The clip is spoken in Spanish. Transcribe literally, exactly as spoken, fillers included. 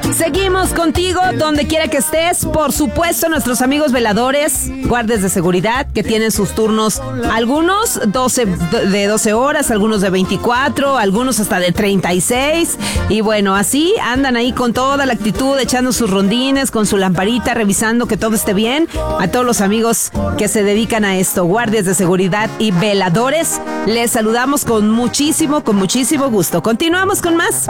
Seguimos contigo donde quiera que estés. Por supuesto, nuestros amigos veladores, guardias de seguridad que tienen sus turnos, algunos doce, de doce horas, algunos de veinticuatro, algunos hasta de treinta y seis. Y bueno, así andan ahí con toda la actitud, echando sus rondines, con su lamparita, revisando que todo esté bien. A todos los amigos que se dedican a esto, guardias de seguridad y veladores, les saludamos con muchísimo, con muchísimo gusto. Continuamos con más.